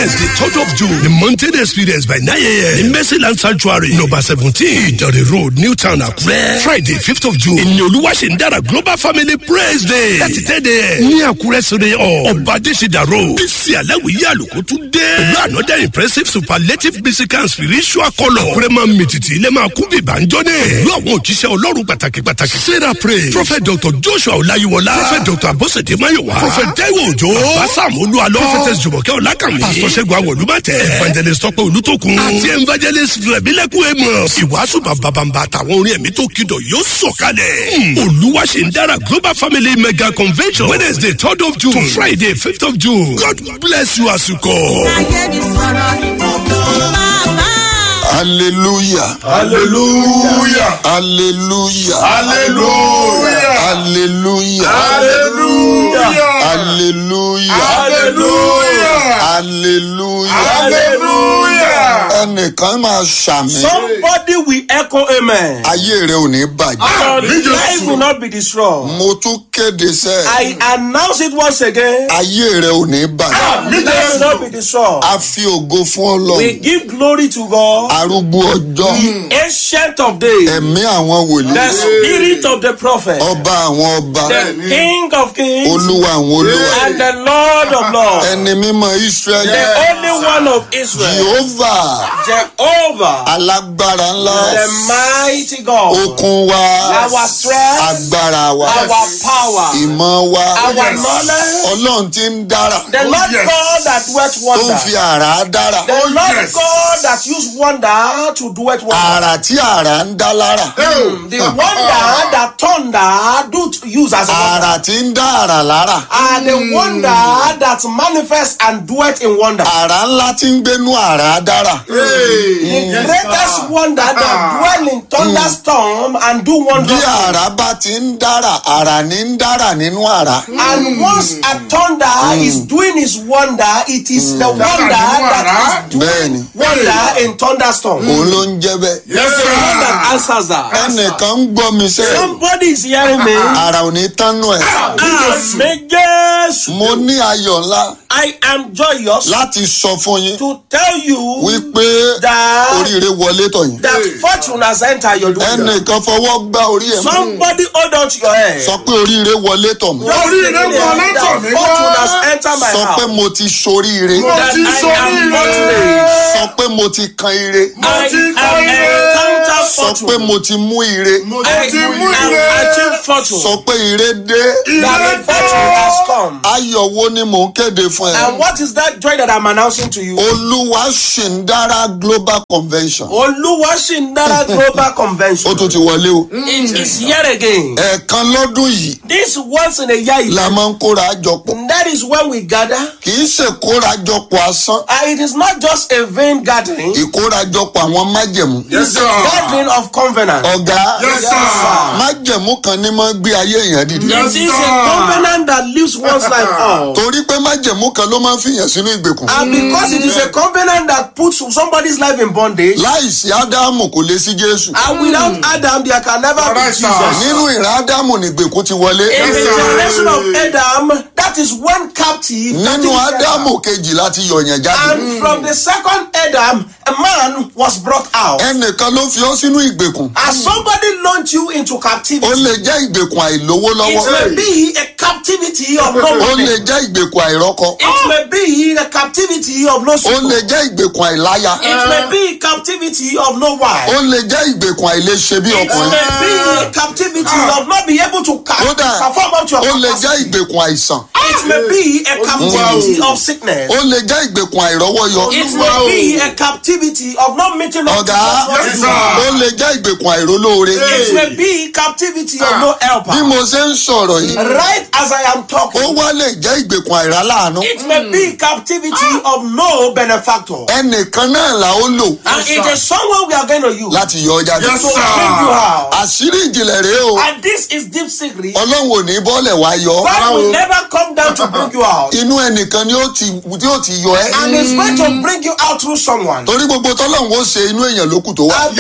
Wednesday 3rd of June the mountain experience by 9 a.m. in Mercyland Sanctuary number 17 Ìdànrè road Newtown Àkúrẹ́. Friday 5th of June ìní Olúwaṣèǹdára Global Family Praise Day láti 10 a.m. ní Àkúrẹ́ sórí ọba Adéṣidà road. Bísí Aláwìyé Àlùkò tún dé pẹ̀lú another impressive superlative musical and spiritual colour. Àkúrẹ́ máa mìtìtì ilé máa kún bí ìbànújọ́ ní. Pẹ̀lú àwọn òjíṣẹ́ Ọlọ́run pàtàkì. Sarah Praise, Prophet Dr. Joshua Olayiwola, Prophet Dr. Abosede Mayowa, Prophet Taiwo Ojo, Basam Oluwalo, Prophetess Jumoke Olakami, Pastor Ṣẹ́gun Awolumate, Evangelist Tọ́pẹ́ Olútókun, àti Evangelist Rẹ̀mílẹ́kùn Amos. Ìwàásù bàbàbàbà àtàwọn orin ẹ̀mí tó kìdọ̀ yóò sọ̀kalẹ̀. Olúwaṣèǹdára Global Family Mega Convention Wednesday 3rd of June to Friday 5th of June. God bless you as you come. Hallelujah. Hallelujah. Hallelujah. Hallelujah. Hallelujah. Hallelujah. Hallelujah. Hallelujah. Hallelujah. Ẹnìkan máa ṣàmì. Somebody will echo amen. Ayé rẹ ò ní bàjẹ́. Your life will not be destroyed. Mo tún kéde sẹ́. I announce it once again. Ayé rẹ ò ní bàjẹ́. Your life will not be destroyed. A fi ògo fún We Ọlọ́run. give glory to God, Arúgbó ọjọ́. ancient of days, Ẹ̀mí àwọn the wòlíì. spirit of the prophet, Ọba àwọn ọba. the king of kings, Olúwa àwọn olúwa. and the Lord of lords, Ẹni mímọ́ Ísírẹ́lì. the only one of Israel, Jehovah. Jehovah, Alágbára ńlá. the mighty God, Okun wa. our strength, Agbára wa. our power, Ìmọ̀ wa. our knowledge, Ọlọ́run tí ń dára. the Lord God that doeth Tó ń wonder, fi àrá dára. the Lord God that used wonder to do it wonder. Àrà tí àrá ń dá lára. The wonder that thunder do use as a wonder. Àrà tí ń dá àrà lára. And the wonder that manifests and do it in wonder. Àrà ńlá tí ń gbénú àrá dára. The greatest wonder that dwell in thunderstorm and do Bí wonders. àrá bá ti ń dára, àrà ní ń dára nínú àrá. And once a thunder is doing his wonder, it is the wonder that is doing Bẹ́ẹ̀ni. wonder in thunderstorm. Òun ló ń jẹ́ bẹ́ẹ̀. There's the one that answers that. Ẹnìkan ń gbọ́ mi sẹ́. Somebody is hearing me. Àrà ò ní tánú ẹ̀. Amen. Yes. Mo ní ayọ̀ ńlá I am joyous láti sọ fún yín to tell you wípé that oríire wọlé tọ̀yìn. fortune has entered your door. Ẹnìkan fọwọ́ gbá orí ẹ̀ mú. Somebody hold on to your head. Sọ pé oríire wọlé tọ̀ mí. That fortune has entered my Sọ pé house. mo ti ṣoríire. That I am fortunate. Sọ pé mo ti kan ire. I have encountered Sọ pé fortune. mo ti mú ire. I have achieved fortune. Sọ pé ire dé. That fortune has come. Ayọ̀ wo ni mò ń kéde fún ẹ? And what is that joy that I'm announcing to you? Olúwaṣèǹdára Global Convention. Oluwashindara Global Ó Convention. tún ti wọlé o. It is yet again. Ẹ̀ẹ̀kan lọ́dún yìí This once in a year la event. máa ń kóra jọpọ̀. And that is when we gather. Kì í ṣe kórajọpọ̀ asán. It is not just a vain gathering. Ìkórajọpọ̀ àwọn májẹ̀mú. It's a gathering of covenant. Ọ̀gá Yes, sir. májẹ̀mú kan ní máa ń gbé ayé èèyàn dìde. It is a covenant that lifts one's life up. Torí pé májẹ̀mú kan ló máa ń fìyàn sínú ìgbèkùn. And because it is a covenant that puts somebody's life in bondage, Láìsí Ádámù kò lè sí Jésù. and without Adam, there can never be Right, sir. Jesus. Nínú ìran Ádámù ni ìgbèkùn ti wọlé. In the generation of Adam, that is one captive. that Nínú is Ádámù kejì láti yọ̀yàn jáde. And from the second Adam, a man was brought out. Ẹnìkan ló fi ọ́ sínú ìgbèkùn. As somebody launched you into Ó captivity, lè jẹ́ ìgbèkùn àìlówó it lọ́wọ́. may be a captivity of no Ó money. lè jẹ́ ìgbèkùn àìrọ́kọ. It may be a captivity of no Ó support. lè jẹ́ ìgbèkùn àìláya. It may be captivity of no wife. Ó lè jẹ́ ìgbèkùn àìléṣe bí It ọkùnrin. may be a captivity of not be able to Kódà perform up to your ó lè jẹ́ capacity. ìgbèkùn àìsàn. It may be a captivity of sickness. Ó lè jẹ́ ìgbèkùn àìrọ́wọ́yọ. It may be a captivity of not meeting up to Ọ̀gá what you Yes, do. sir. ó lè jẹ́ ìgbèkùn àìrólóore. It may be captivity of no Bí helper. mo ṣe ń sọ̀rọ̀ yìí, Right as I am ó talking, wá lè jẹ́ ìgbèkùn àìráláàánú. it may be captivity of no benefactor. Ẹnìkan náà là ó lò And it is someone we are going to use to láti yọ ọ jáde. Yes, bring you out. Àṣírí ìjìnlẹ̀ rèé o. And this is deep secret. Ọlọ́run ò ní bọ́ọ̀lẹ̀ wá yọ. God will never come down to bring you out. Inú ẹnìkan ni ó ti yọ ẹ́. And it's going to bring you out through someone. Torí gbogbo tọ́lọ́run ó ṣe inú èèyàn ló kù tó wà. And because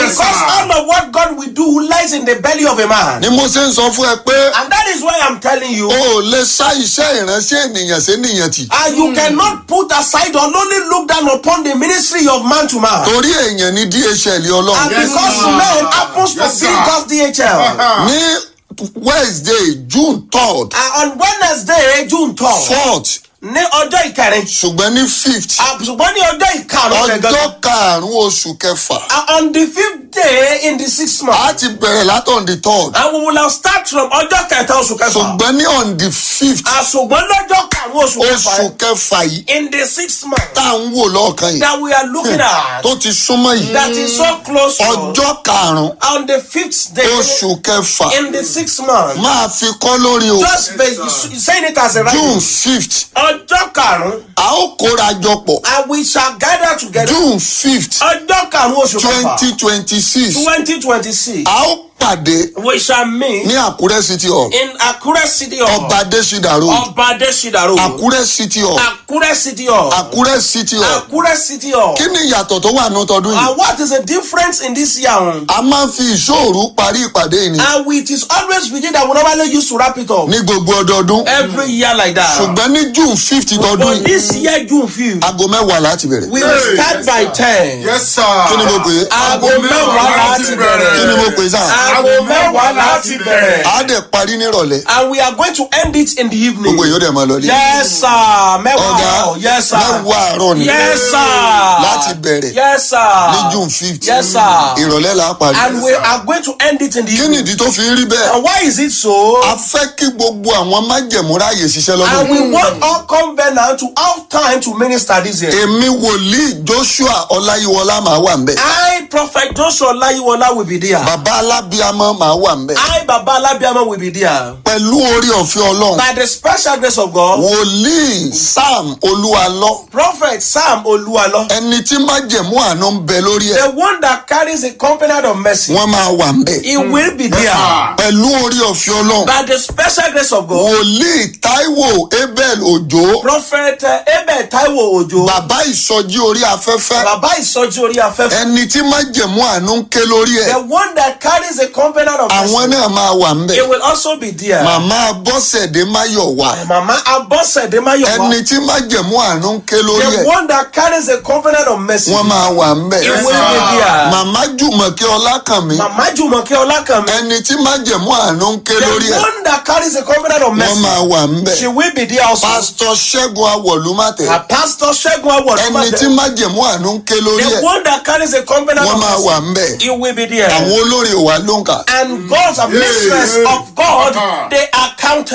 all of what God will do lies in the belly of a man. ni mo ṣe ń sọ fún ẹ pé And that is why I'm telling you, o ò lè sá iṣẹ́ ìránṣẹ́ ènìyàn sí ènìyàn tì. you cannot put aside or only look down upon the ministry of man to man. torí èèyàn ní DHL And ọlọ́run. because man happens to Yes, be sir. God's DHL. ní Wednesday June 3rd On Wednesday, June 3rd, 4th ní ọjọ́ ìkẹrin, ṣùgbọ́n ní 5th ṣùgbọ́n ní ọjọ́ ìkarùn-ún rẹ̀ ọjọ́ gangan. karùn-ún oṣù kẹfà On the 5th day in the 6th month. a ti bẹ̀rẹ̀ látọ̀ on the 3rd And we will have start from ọjọ́ kẹta oṣù kẹfà. ṣùgbọ́n ní on the 5th Àṣùgbọ́n lọ́jọ́ karùn-ún oṣù kẹfà. oṣù kẹfà yìí In the 6th month tá à ń wò lọ́ọ̀kan yìí that we are looking at. tó ti súnmọ́ yìí That is so close. ọjọ́ karùn-ún On the 5th day oṣù kẹfà in the 6th month. máa fi kọ́ lórí o Just be saying it as a June right. 5th Ọjọ́ karùn-ún. a ó kóra jọ pọ̀ And we shall gather together. June 5th Ọjọ́ karùn-ún oṣù kẹfà. 2026 2026. a ó pàdé We shall meet ní Àkúrẹ́ City Hall in Akure City Hall. Ọba Adésídà Road Ọba Adésídà Road. Àkúrẹ́ City Hall Akure City Hall. Àkúrẹ́ City Hall Akure City Hall. kí ni ìyàtọ̀ tó wà ní tọdún yìí And what is the difference in this year? a máa ń fi ìṣòro parí ìpàdé yìí ni And it is always within that we normally use to wrap it up. ní gbogbo ọdọọdún Every year like that. ṣùgbọ́n ní June 5th tọdún But yìí this year, June 5th, aago mẹ́wàá láti bẹ̀rẹ̀ we will start by 10. Yes, sir. kí ni mo pè é Aago mẹ́wàá láti kí ni bẹ̀rẹ̀. mo pè é sáà Aago mẹ́wàá láti bẹ̀rẹ̀. a dẹ̀ parí nírọ̀lẹ́ And we are going to end it in the evening. gbogbo èèyàn dẹ̀ máa lọ ní Yes, sir. ọ̀gá Mẹ́wàá. Yes, sir. mẹ́wàá àárọ̀ ni Yes, sir. láti bẹ̀rẹ̀ Yes, sir. ní June 5th Yes, sir. ìrọ̀lẹ́ là á parí And we are going to end it in the kí evening. nìdí tó fi ń rí bẹ́ẹ̀ And why is it so? a fẹ́ kí gbogbo àwọn májẹ̀mú ráàyè ṣiṣẹ́ lọ́dún And we want all covenant to have time to minister this year. èmi wòlíì Joshua Ọláyíwọlá màá wà ńbẹ̀ I, Prophet Joshua Olayiwola, will be there. bàbá alábíàmọ́ màá wà ńbẹ̀ I, Baba Alabiama, will be there. pẹ̀lú orí ọ̀fẹ́ Ọlọ́run By the special grace of God, wòlíì Sam Olúwalọ́ Prophet Sam Oluwalo, ẹni tí májẹ̀mú àánú ń bẹ lórí ẹ̀ the one that carries the covenant of mercy, wọ́n máa wà ńbẹ̀ he will be there. pẹ̀lú orí ọ̀fẹ́ Ọlọ́run By the special grace of God, wòlíì Táíwò Abel Òjó Prophet Abel Taiwo Ojo, bàbá ìsọjí orí afẹ́fẹ́ Baba Isoji Ori Afefe, ẹni tí májẹ̀mú àánú ń ké lórí ẹ̀ the one that carries the covenant of àwọn mercy, náà máa wà ńbẹ̀ he will also be there. màmá Bọ́sẹ̀dé Máyọ̀wá Mama Abosede Mayowa, ẹni tí májẹ̀mú àánú ń ké lórí the ẹ̀ one that carries the covenant of mercy, wọ́n máa wà ńbẹ̀ he will be there. màmá Jùmọ̀kẹ́ Ọlákànmí Mama Jumoke Olakanmi, ẹni tí májẹ̀mú àánú ń ké lórí the ẹ̀ one that carries the covenant of wọ́n mercy, máa wà ńbẹ̀ she will be there also. pásítọ̀ Ṣẹ́gun Awọ̀lúmátẹ̀ Pastor Shegun ẹni tí Awolumade, májẹ̀mú àánú ń ké lórí the ẹ̀ one that carries the covenant wọ́n of máa wà mercy, ńbẹ̀ he will be there. àwọn olórí òwà ló ń kà And God's mistress of God, they are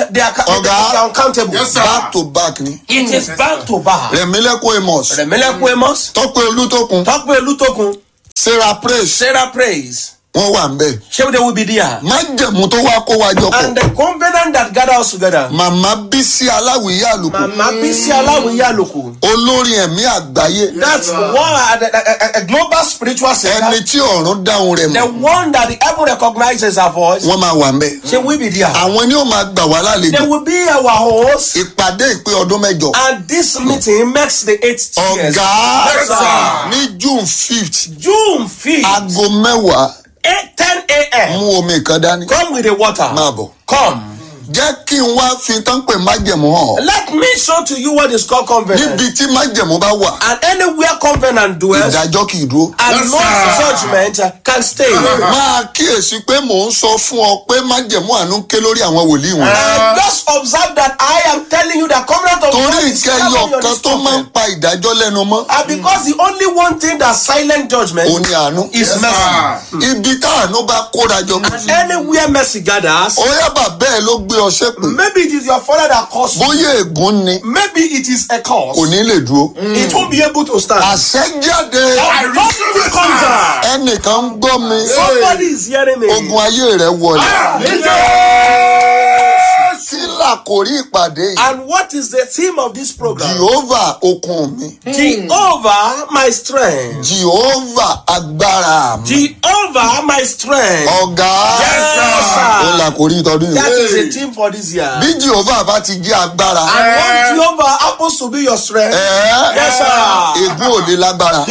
accountable. Yes, sir. back to back ni It is back to back. Rẹ̀mílẹ́kùn Amos Remeleku Amos, Tọ́pẹ́ Olútókun Tokwe Lutokun, Sarah Praise Sarah Praise, wọ́n wà ńbẹ̀ she will be there. májẹ̀mú tó wá kó wa jọ pọ̀ And the covenant that gather us together, màmá Bísí Aláwìyé Àlùkò Mama Bisi Alawiye Aloku, olórin ẹ̀mí àgbáyé that's one a global spiritual center, ẹni tí ọ̀run dáhùn rẹ̀ the mọ̀ one that the heaven recognizes her voice, wọ́n máa wà ńbẹ̀ she will be there. àwọn ni ó máa gbà wá lálejò They will be our host, ìpàdé ìpè ọdún mẹ́jọ and this meeting makes the 8th years. ọ̀gá Yes, sir. ní June 5th June 5th, aago mẹ́wàá 10 a.m. mú omi kan dání Come with the water. máa bọ̀ Come. jẹ́ kí n wá fi tán pè májẹ̀mú hàn Let me show to you what is called covenant. níbi tí májẹ̀mú bá wà And anywhere covenant dwells, ìdájọ́ kì í dúró. and Yes, no sir. judgment can stay. máa kíyèsí pé mò ń sọ fún ọ pé májẹ̀mú àánú ń ké lórí àwọn wòlíì wọn. And just observe that I am telling you that covenant of God torí is ìkẹyọ coming on kan this tó máa ń prophet. pa ìdájọ́ lẹ́nu mọ́ And because the only one thing that silent judgment òun ni àánú. is mercy. ibi tá àánú bá kóra jọ And anywhere mercy gathers, ọyá bàbá ẹ ló gbé ọ ṣépè maybe it is your father that caused you. bóyá ègún ni Maybe it is a cause. kò ní lè dúró. It won't be able to stand. àṣẹ jáde Authority comes out. ẹnìkan ń gbọ́ mi Somebody is hearing me. ogun ayé rẹ wọlé. Yes. sílà àkòrí ìpàdé yìí? And what is the theme of this program? Jehovah okun mi. Jehovah my strength. Jehovah agbára mi. Jehovah my strength. Ọ̀gá. Yes, sir. Ó la àkòrí ìtọ́dún That yìí. is the theme for this year. Bí Jehovah bá ti jẹ́ agbára. And when Jehovah happens to be your strength, yes, sir. Ègún ò lè lágbára.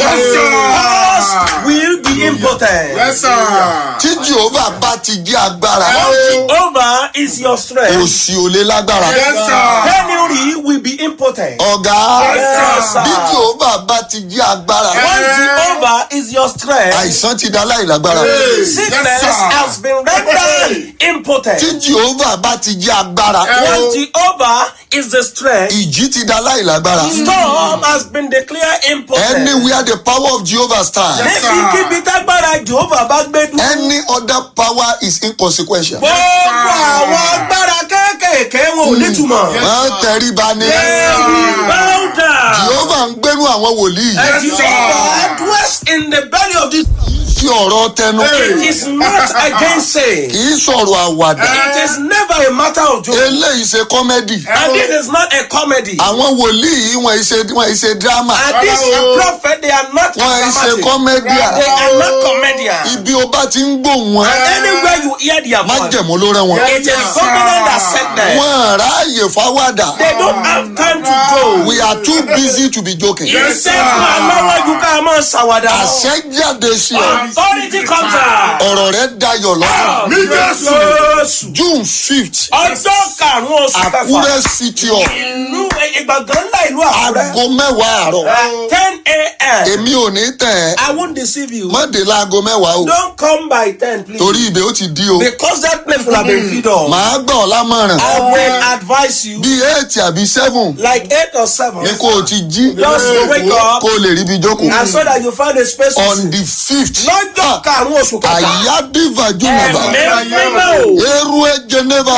Us will be impotent. Yes, sir. Tí Jehovah bá ti jẹ́ agbára. Jehovah is your strength. Òṣì ò lè lágbára. Yes, sir. Penury will be impotent. Ọ̀gá. Yes, sir. Bí Jehovah bá ti jẹ́ agbára. When Jehovah is your strength, Àìsàn ti dá láìlágbára. sickness Yes, sir. has been rendered impotent. Tí Jehovah bá ti jẹ́ agbára. When Jehovah is the strength, Ìjì ti dá láìlágbára. storm has been declared impotent. Anywhere the power of Jehovah stands. Níbikíbi tágbára Jehovah bá gbé dúró. Any other power is inconsequential. Gbogbo àwọn agbára kéékèèké wọn ò nítumọ̀. Wọ́n tẹríba ní. Bow down. Jehovah ń gbénú àwọn wòlíì. Jehovah dwells in the belly of this. Kí ọ̀rọ̀ tẹnu. It is not against saying. Kì í sọ̀rọ̀ àwàdà. It is never a matter of joke. Eléyìí ṣe kọ́mẹ́dì. And this is not a comedy. Àwọn wòlíì wọ́n ṣe dírámà. And this prophet, they are not Wọ́n ṣe dramatic. kọ́mẹ́díà. They are not comedians. Ibi o bá ti ń gbóhùn wọn. And anywhere you hear their voice, Májẹ̀mú ló rán wọn. it is covenant that set them. Wọ́n ráàyè fáwádà. They don't have time to go. We are too busy to be joking. Yes, sir. Lọ́wọ́ ju ká máa ṣàwàdà. Àṣẹ jáde sí ọ. Authority comes out. Ọ̀rọ̀ rẹ̀ dayọ̀ lọ́sàn. Ní Jésù. June 5th. Ọjọ́ karùn-ún oṣù kẹfà. Àkúrẹ́ City Hall. Ìlú Ìgbàgán ńlá ìlú Àkúrẹ́. Aago 10 àárọ̀. 10 a.m. Èmi ò ní tẹ̀ ẹ́. I won't deceive you. Mọ́dé láago 10 o. Don't come by 10, please. Torí ibẹ̀ ó ti di o. Because that place will have been filled up. Màá gbà ọ́ lámọ̀ràn. I will advise you, Bí 8 àbí 7 like 8 or 7, ni kò o ti jí. just wake up Kó o lè ríbi jókòó. and so that you find a space to On sit. the 5th. Lọ́jọ́ karùn-ún oṣù kẹfà. Àyádìvà Júnàbà. Mímọ́. Eru Geneva.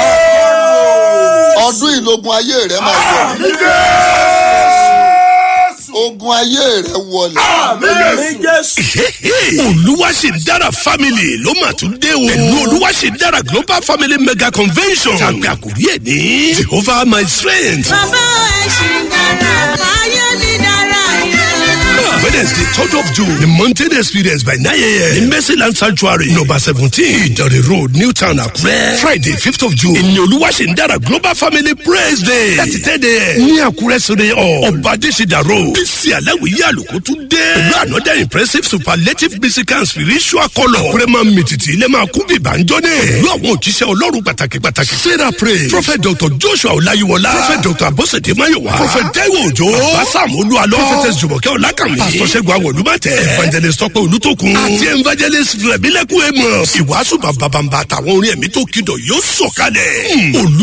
Ọdún ìlógun ayé rẹ̀ máa wọlé. Ní Jésù. Ogun ayé rẹ̀ wọlé. Ní Jésù. Olúwaṣèdára family ló mà tún dé o. Pẹ̀lú Olúwaṣèdára global family mega convention. Tàbí àkórí ẹ̀ ní Jehovah my strength. Bàbá ẹ̀ ṣì dára, ayé mi dára yẹn. Wednesday 3rd of June the mountain experience by 9 a.m. in Mercyland Sanctuary number 17 Ìdànrè road Newtown Àkúrẹ́. Friday 5th of June ìní Olúwaṣèdára global family praise day. Láti 10 a.m. ní Àkúrẹ́ Sọ̀rẹ́ ọ̀ Ọba Adéṣidà road. Bísí Aláwìyé Àlùkò tún dé. Pẹ̀lú another impressive superlative musical and spiritual colour. Àkúrẹ́ máa mìtìtì ilé máa kún bíbá ń jọ́ dẹ̀. Pẹ̀lú àwọn òjíṣẹ́ Ọlọ́run pàtàkì. Sarah Praise. Prophet Dr. Joshua Ọláyíwọlá. Prophet Dr. Abosede Mayowa. Prophet Taiwo Òjó. Bàbá Sàmú Olúalọ́. Prophetess Jùmọ̀kẹ́ Ọlákànmí. Pastor Ṣẹ́gun Awolúmọ̀tẹ́. Evangelist Tọ́pẹ́ Olútókun. Àti Evangelist Rẹ̀mílẹ́kùn Amos. Ìwàásù bàbàbàbà àtàwọn orin ẹ̀mí tó kìdọ̀ yóò sọ̀kalẹ̀.